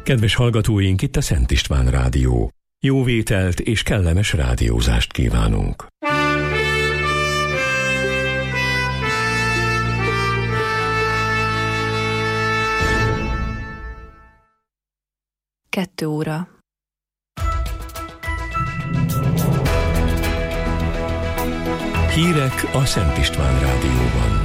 Kedves hallgatóink, itt a Szent István Rádió. Jó vételt és kellemes rádiózást kívánunk. Kettő óra. Hírek a Szent István Rádióban.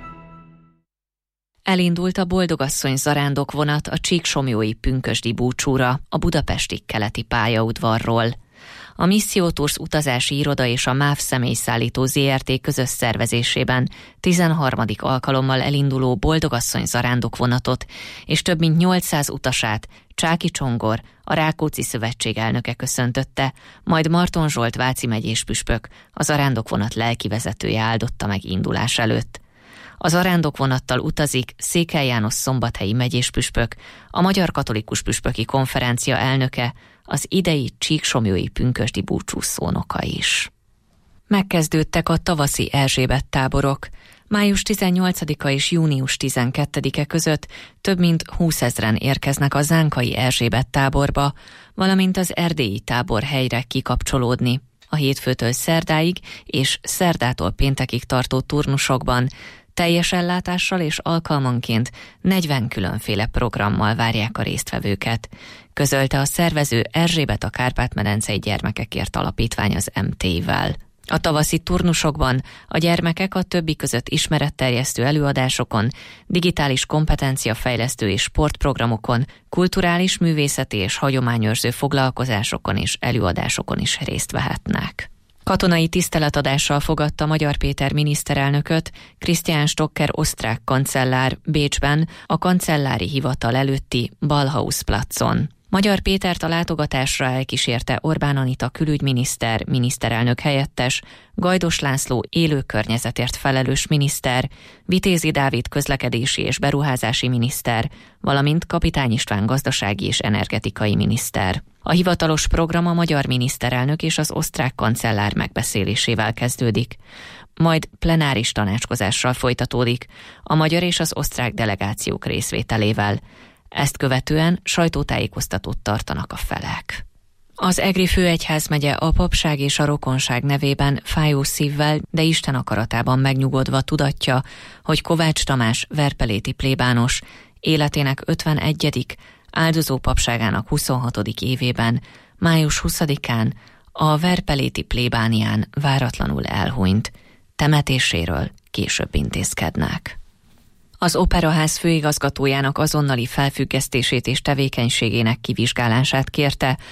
Elindult a Boldogasszony zarándokvonat a Csíksomlyói pünkösdi búcsúra a budapesti keleti pályaudvarról. A Misszió Tours utazási iroda és a MÁV személyszállító ZRT közös szervezésében 13. alkalommal elinduló Boldogasszony zarándokvonatot és több mint 800 utasát Csáky Csongor, a Rákóczi Szövetség elnöke köszöntötte, majd Marton Zsolt váci megyés püspök, a zarándokvonat lelkivezetője áldotta meg indulás előtt. A zarándokvonattal utazik Székely János szombathelyi megyéspüspök, a Magyar Katolikus Püspöki Konferencia elnöke, az idei csíksomlyói pünkösdi búcsú szónoka is. Megkezdődtek a tavaszi Erzsébet táborok. Május 18-a és június 12-e között több mint 20 000-en érkeznek a zánkai Erzsébet táborba, valamint az erdélyi tábor helyre kikapcsolódni. A hétfőtől szerdáig és szerdától péntekig tartó turnusokban teljes ellátással és alkalmanként 40 különféle programmal várják a résztvevőket, közölte a szervező Erzsébet a Kárpát-medencei Gyermekekért Alapítvány az MT-vel. A tavaszi turnusokban a gyermekek a többi között ismeretterjesztő előadásokon, digitális kompetenciafejlesztő és sportprogramokon, kulturális, művészeti és hagyományőrző foglalkozásokon és előadásokon is részt vehetnek. Katonai tiszteletadással fogadta Magyar Péter miniszterelnököt Christian Stocker osztrák kancellár Bécsben a kancellári hivatal előtti Ballhausplatz-on. Magyar Pétert a látogatásra elkísérte Orbán Anita külügyminiszter, miniszterelnök helyettes, Gajdos László élő környezetért felelős miniszter, Vitézi Dávid közlekedési és beruházási miniszter, valamint Kapitány István gazdasági és energetikai miniszter. A hivatalos program a magyar miniszterelnök és az osztrák kancellár megbeszélésével kezdődik, majd plenáris tanácskozással folytatódik, a magyar és az osztrák delegációk részvételével. Ezt követően sajtótájékoztatót tartanak a felek. Az egri főegyházmegye a papság és a rokonság nevében fájó szívvel, de Isten akaratában megnyugodva tudatja, hogy Kovács Tamás verpeléti plébános életének 51., áldozó papságának 26. évében, május 20-án a verpeléti plébánián váratlanul elhunyt. Temetéséről később intézkednek. Az Operaház főigazgatójának azonnali felfüggesztését és tevékenységének kivizsgálását kérte